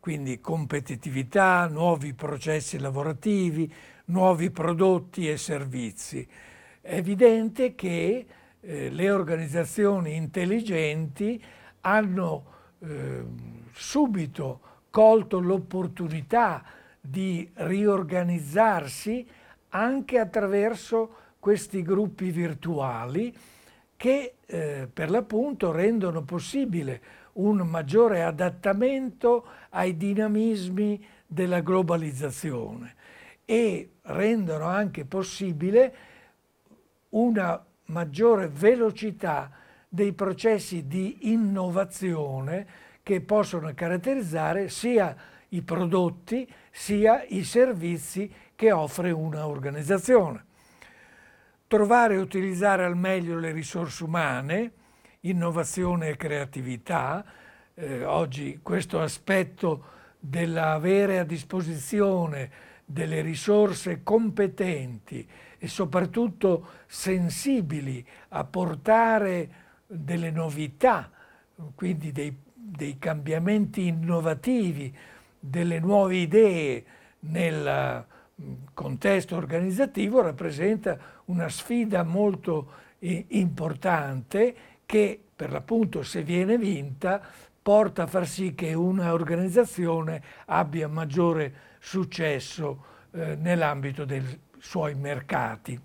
quindi competitività, nuovi processi lavorativi, nuovi prodotti e servizi. È evidente che le organizzazioni intelligenti hanno subito colto l'opportunità di riorganizzarsi anche attraverso questi gruppi virtuali che per l'appunto rendono possibile un maggiore adattamento ai dinamismi della globalizzazione e rendono anche possibile una maggiore velocità dei processi di innovazione che possono caratterizzare sia i prodotti sia i servizi che offre una organizzazione. Trovare e utilizzare al meglio le risorse umane, innovazione e creatività. Oggi questo aspetto dell'avere a disposizione delle risorse competenti e soprattutto sensibili a portare delle novità, quindi dei cambiamenti innovativi, delle nuove idee nel contesto organizzativo rappresenta una sfida molto importante che per l'appunto, se viene vinta, porta a far sì che una organizzazione abbia maggiore successo nell'ambito dei suoi mercati.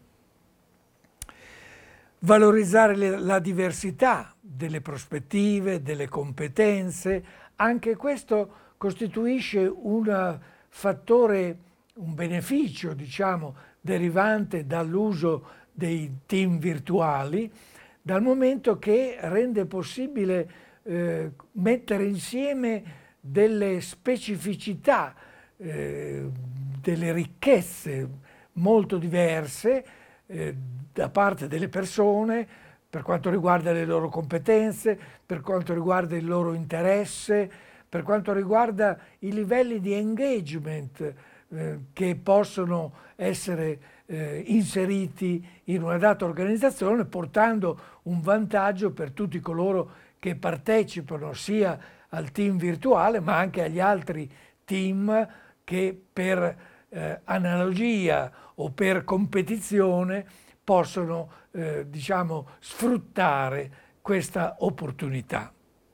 Valorizzare la diversità delle prospettive, delle competenze, anche questo costituisce un fattore, un beneficio, diciamo, derivante dall'uso dei team virtuali, dal momento che rende possibile mettere insieme delle specificità, delle ricchezze molto diverse da parte delle persone per quanto riguarda le loro competenze, per quanto riguarda il loro interesse, per quanto riguarda i livelli di engagement che possono essere inseriti in una data organizzazione, portando un vantaggio per tutti coloro che partecipano sia al team virtuale ma anche agli altri team che per analogia o per competizione possono diciamo sfruttare questa opportunità.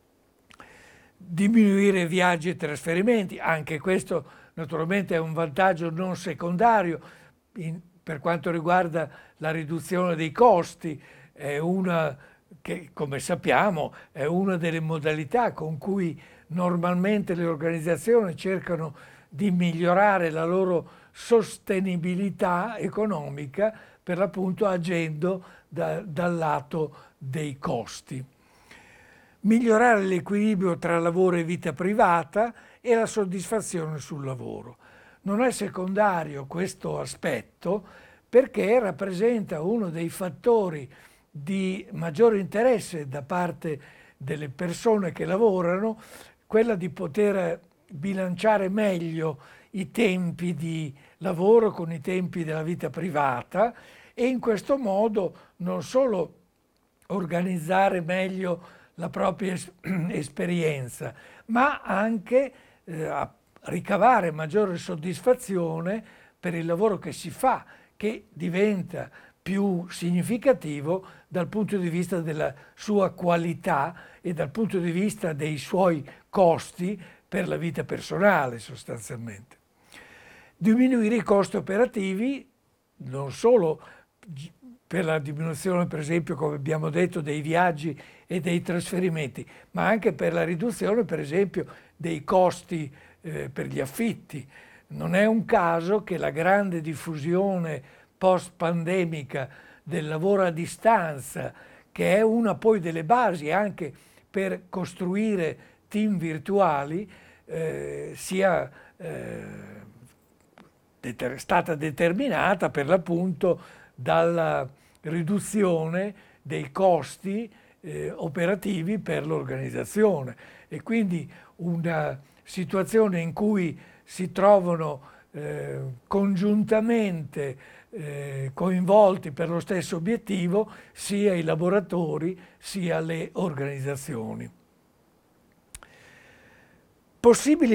Diminuire viaggi e trasferimenti, anche questo naturalmente è un vantaggio non secondario per quanto riguarda la riduzione dei costi, è una che, come sappiamo, è una delle modalità con cui normalmente le organizzazioni cercano di migliorare la loro sostenibilità economica, per l'appunto agendo dal lato dei costi. Migliorare l'equilibrio tra lavoro e vita privata e la soddisfazione sul lavoro. Non è secondario questo aspetto perché rappresenta uno dei fattori di maggiore interesse da parte delle persone che lavorano, quella di poter bilanciare meglio i tempi di lavoro con i tempi della vita privata e in questo modo non solo organizzare meglio la propria esperienza, ma anche ricavare maggiore soddisfazione per il lavoro che si fa, che diventa più significativo dal punto di vista della sua qualità e dal punto di vista dei suoi costi per la vita personale sostanzialmente. Diminuire i costi operativi non solo per la diminuzione, per esempio, come abbiamo detto, dei viaggi e dei trasferimenti, ma anche per la riduzione, per esempio, dei costi per gli affitti. Non è un caso che la grande diffusione post-pandemica del lavoro a distanza, che è una poi delle basi anche per costruire team virtuali, sia stata determinata per l'appunto dalla riduzione dei costi operativi per l'organizzazione e quindi una situazione in cui si trovano congiuntamente coinvolti per lo stesso obiettivo sia i lavoratori sia le organizzazioni. Possibili